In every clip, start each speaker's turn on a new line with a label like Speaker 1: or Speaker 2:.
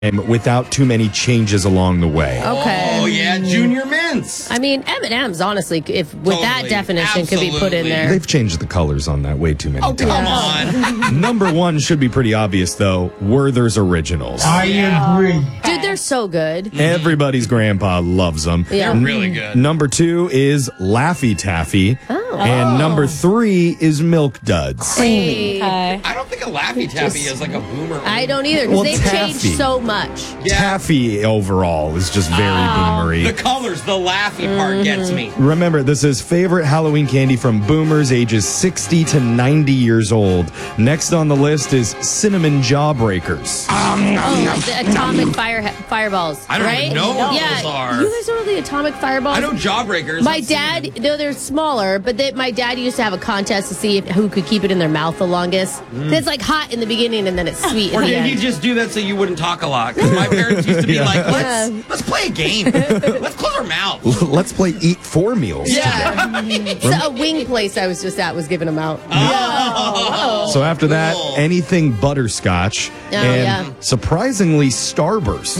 Speaker 1: without too many changes along the way.
Speaker 2: Okay.
Speaker 3: Oh, yeah, Junior Mints.
Speaker 2: I mean, M&M's, honestly, if with that definition could be put in there.
Speaker 1: They've changed the colors on that way too many times.
Speaker 3: Come on.
Speaker 1: Number one should be pretty obvious, though. Werther's Originals.
Speaker 4: I agree.
Speaker 2: Dude, they're so good.
Speaker 1: Everybody's grandpa loves them.
Speaker 2: Yeah.
Speaker 3: Really good.
Speaker 1: Number two is Laffy Taffy. And number three is Milk Duds.
Speaker 2: Hey.
Speaker 3: I don't think a Laffy Taffy is like a boomer.
Speaker 2: I don't either, because
Speaker 1: Well,
Speaker 2: they've
Speaker 1: Taffy.
Speaker 2: changed so much.
Speaker 3: Yeah.
Speaker 1: Taffy overall is just very boomery.
Speaker 3: The colors, the Laffy part gets me.
Speaker 1: Remember, this is favorite Halloween candy from boomers ages 60 to 90 years old. Next on the list is Cinnamon Jawbreakers.
Speaker 2: The atomic fireballs.
Speaker 3: I don't
Speaker 2: right?
Speaker 3: even know what
Speaker 2: yeah,
Speaker 3: those are.
Speaker 2: You guys don't know the atomic fireballs?
Speaker 3: I know Jawbreakers.
Speaker 2: My dad, though they're smaller, but my dad used to have a contest to see who could keep it in their mouth the longest. It's like hot in the beginning and then it's sweet
Speaker 3: Or
Speaker 2: in the
Speaker 3: did he
Speaker 2: end.
Speaker 3: just do that so you wouldn't talk a lot? Because my parents used to be like, let's play a game. Let's close our mouths.
Speaker 1: Let's play Eat 4 meals.
Speaker 3: Yeah.
Speaker 2: So a wing place I was just at was giving them out.
Speaker 1: So after that,
Speaker 3: Cool.
Speaker 1: anything butterscotch. and
Speaker 2: yeah.
Speaker 1: surprisingly, Starburst.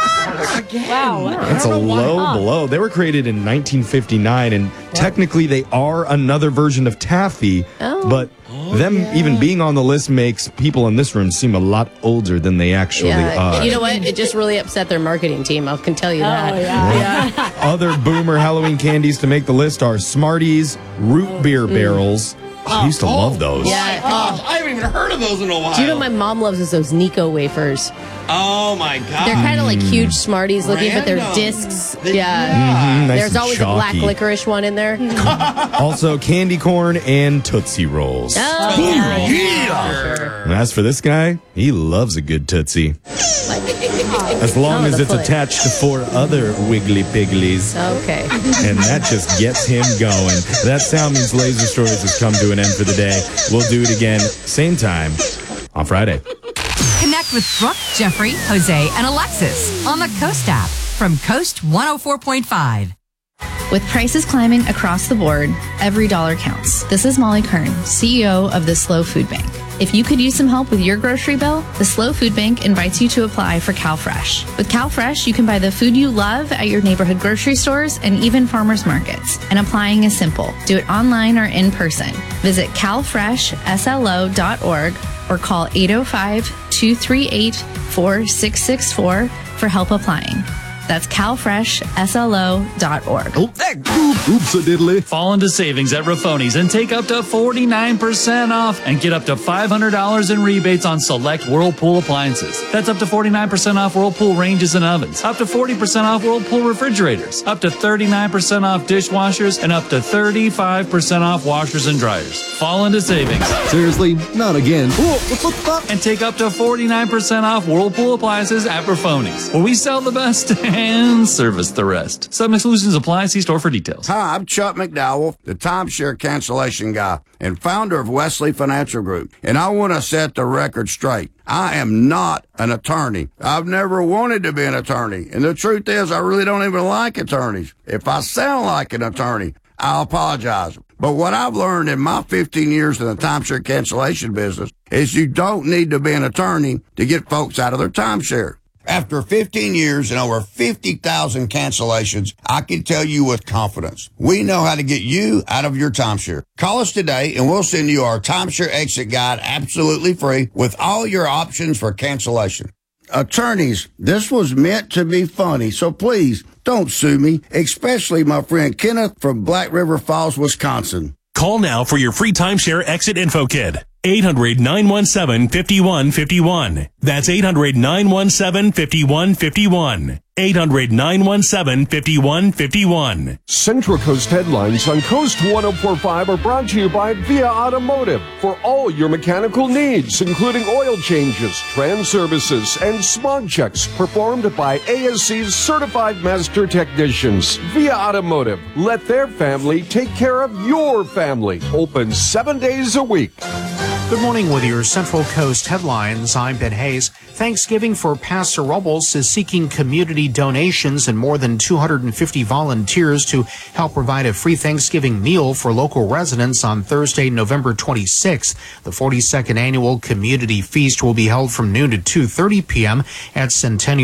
Speaker 5: Wow.
Speaker 1: That's a low blow. They were created in 1959, and technically they are another version of Taffy, but them even being on the list makes people in this room seem a lot older than they actually are.
Speaker 2: You know what? It just really upset their marketing team. I can tell you that.
Speaker 5: Yeah.
Speaker 1: Other boomer Halloween candies to make the list are Smarties, root beer barrels. I used to love those.
Speaker 2: Yeah.
Speaker 3: Gosh, I haven't even heard of those in a while.
Speaker 2: Do you know what my mom loves is those Nico wafers?
Speaker 3: Oh, my God.
Speaker 2: They're kind of like huge Smarties looking, but they're
Speaker 3: Random.
Speaker 2: discs.
Speaker 1: Nice
Speaker 2: There's
Speaker 1: and
Speaker 2: always a black
Speaker 1: chalky.
Speaker 2: licorice one in there.
Speaker 1: Also, candy corn and Tootsie Rolls.
Speaker 2: Oh,
Speaker 3: Yeah.
Speaker 1: And as for this guy, he loves a good Tootsie. As long as
Speaker 2: the
Speaker 1: it's
Speaker 2: foot.
Speaker 1: attached to 4 other Wiggly Pigglies.
Speaker 2: Okay.
Speaker 1: And that just gets him going. That sound means Laser Stories has come to an end for the day. We'll do it again, same time, on Friday.
Speaker 6: Connect with Brooke, Jeffrey, Jose, and Alexis on the Coast app from Coast 104.5.
Speaker 7: With prices climbing across the board, every dollar counts. This is Molly Kern, CEO of the Slow Food Bank. If you could use some help with your grocery bill, the Slow Food Bank invites you to apply for CalFresh. With CalFresh, you can buy the food you love at your neighborhood grocery stores and even farmers markets. And applying is simple. Do it online or in person. Visit calfreshslo.org or call 805-238-4664 for help applying. That's calfreshslo.org.
Speaker 8: Oops-a-diddly.
Speaker 9: Fall into savings at Raffoni's and take up to 49% off and get up to $500 in rebates on select Whirlpool appliances. That's up to 49% off Whirlpool ranges and ovens, up to 40% off Whirlpool refrigerators, up to 39% off dishwashers, and up to 35% off washers and dryers. Fall into savings
Speaker 8: Seriously, not again.
Speaker 9: and take up to 49% off Whirlpool appliances at Raffoni's, where we sell the best and service the rest. Some exclusions apply. See store for details.
Speaker 10: Hi, I'm Chuck McDowell, the timeshare cancellation guy and founder of Wesley Financial Group. And I want to set the record straight. I am not an attorney. I've never wanted to be an attorney. And the truth is, I really don't even like attorneys. If I sound like an attorney, I'll apologize. But what I've learned in my 15 years in the timeshare cancellation business is you don't need to be an attorney to get folks out of their timeshare. After 15 years and over 50,000 cancellations, I can tell you with confidence, we know how to get you out of your timeshare. Call us today and we'll send you our timeshare exit guide absolutely free with all your options for cancellation. Attorneys, this was meant to be funny, so please don't sue me, especially my friend Kenneth from Black River Falls, Wisconsin.
Speaker 11: Call now for your free timeshare exit info kit. 800-917-5151. That's 800-917-5151. 800-917-5151.
Speaker 4: Central Coast headlines on Coast 104.5 are brought to you by Via Automotive for all your mechanical needs, including oil changes, trans services, and smog checks performed by ASC's certified master technicians. Via Automotive, let their family take care of your family. Open 7 days a week.
Speaker 12: Good morning with your Central Coast headlines. I'm Ben Hayes. Thanksgiving for Paso Robles is seeking community donations and more than 250 volunteers to help provide a free Thanksgiving meal for local residents on Thursday, November 26th. The 42nd annual community feast will be held from noon to 2:30 p.m. at Centennial